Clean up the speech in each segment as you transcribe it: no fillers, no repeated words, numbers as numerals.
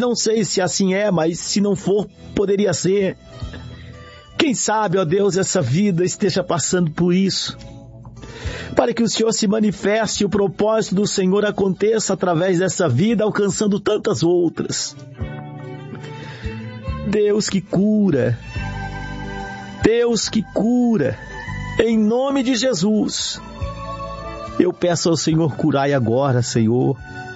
não sei se assim é, mas se não for, poderia ser. Quem sabe, ó Deus, essa vida esteja passando por isso, para que o Senhor se manifeste e o propósito do Senhor aconteça através dessa vida, alcançando tantas outras. Deus que cura, em nome de Jesus, eu peço ao Senhor, curai agora, Senhor.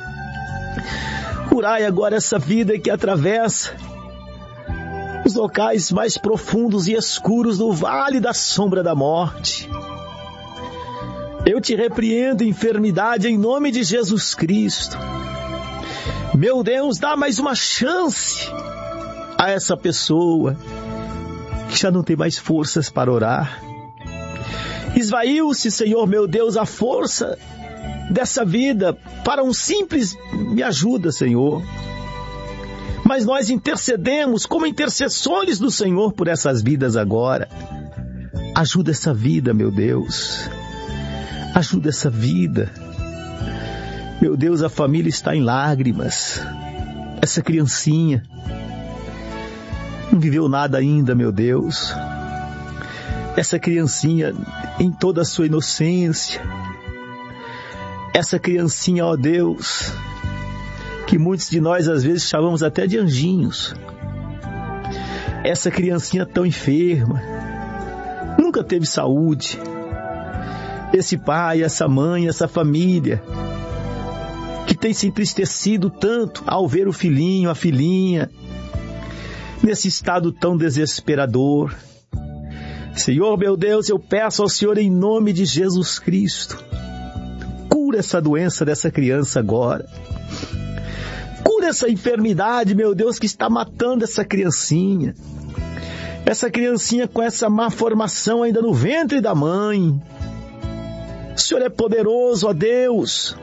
Curai agora essa vida que atravessa os locais mais profundos e escuros do vale da sombra da morte. Eu te repreendo, enfermidade, em nome de Jesus Cristo. Meu Deus, dá mais uma chance a essa pessoa que já não tem mais forças para orar. Esvaiu-se, Senhor, meu Deus, a força dessa vida para um simples me ajuda, Senhor. Mas nós intercedemos como intercessores do Senhor por essas vidas agora. Ajuda essa vida, meu Deus. Ajuda essa vida. Meu Deus, a família está em lágrimas. Essa criancinha não viveu nada ainda, meu Deus. Essa criancinha em toda a sua inocência. Essa criancinha, ó Deus, que muitos de nós às vezes chamamos até de anjinhos. Essa criancinha tão enferma, nunca teve saúde. Esse pai, essa mãe, essa família, que tem se entristecido tanto ao ver o filhinho, a filhinha, nesse estado tão desesperador. Senhor, meu Deus, eu peço ao Senhor em nome de Jesus Cristo, cura essa doença dessa criança agora. Cura essa enfermidade, meu Deus, que está matando essa criancinha. Essa criancinha com essa má formação ainda no ventre da mãe. O Senhor é poderoso, ó Deus,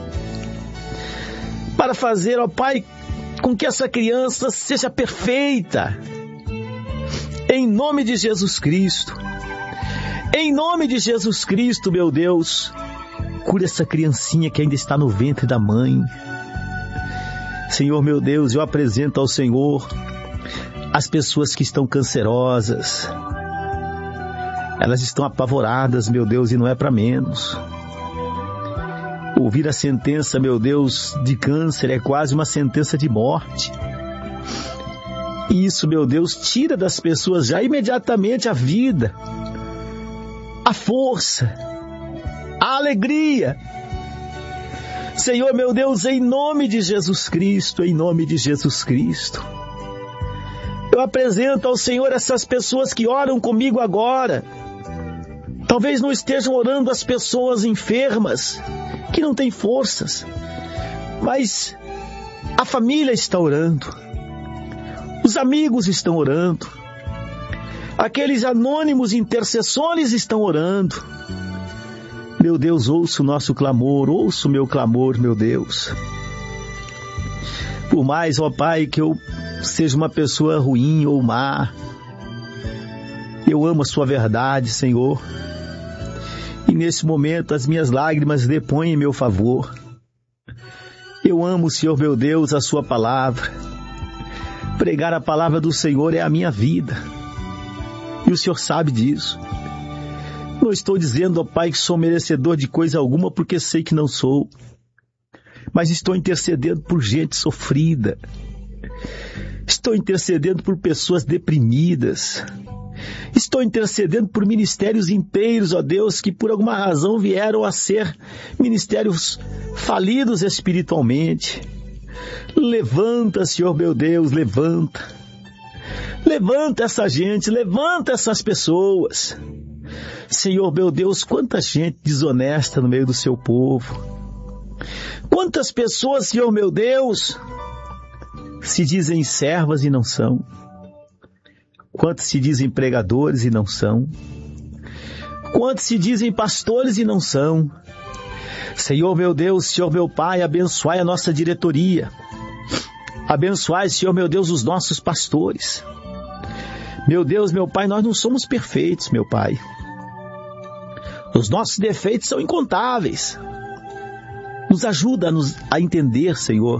para fazer, ó Pai, com que essa criança seja perfeita. Em nome de Jesus Cristo. Em nome de Jesus Cristo, meu Deus, cura essa criancinha que ainda está no ventre da mãe. Senhor, meu Deus, eu apresento ao Senhor as pessoas que estão cancerosas. Elas estão apavoradas, meu Deus, e não é para menos. Ouvir a sentença, meu Deus, de câncer é quase uma sentença de morte. E isso, meu Deus, tira das pessoas já imediatamente a vida, a força, a alegria. Senhor, meu Deus, em nome de Jesus Cristo, em nome de Jesus Cristo, eu apresento ao Senhor essas pessoas que oram comigo agora. Talvez não estejam orando as pessoas enfermas, que não têm forças, mas a família está orando, os amigos estão orando, aqueles anônimos intercessores estão orando. Meu Deus, ouça o nosso clamor, ouça o meu clamor, meu Deus. Por mais, ó Pai, que eu seja uma pessoa ruim ou má, eu amo a sua verdade, Senhor. E nesse momento as minhas lágrimas depõem em meu favor. Eu amo, Senhor meu Deus, a sua palavra. Pregar a palavra do Senhor é a minha vida. E o Senhor sabe disso. Não estou dizendo, ó Pai, que sou merecedor de coisa alguma, porque sei que não sou. Mas estou intercedendo por gente sofrida. Estou intercedendo por pessoas deprimidas. Estou intercedendo por ministérios inteiros, ó Deus, que por alguma razão vieram a ser ministérios falidos espiritualmente. Levanta, Senhor meu Deus, levanta. Levanta essa gente, levanta essas pessoas. Senhor meu Deus, quanta gente desonesta no meio do seu povo. Quantas pessoas, Senhor meu Deus, se dizem servas e não são. Quantos se dizem pregadores e não são. Quantos se dizem pastores e não são. Senhor meu Deus, Senhor meu Pai, abençoai a nossa diretoria. Abençoai, Senhor meu Deus, os nossos pastores. Meu Deus, meu Pai, nós não somos perfeitos, meu Pai. Os nossos defeitos são incontáveis. Nos ajuda a entender, Senhor,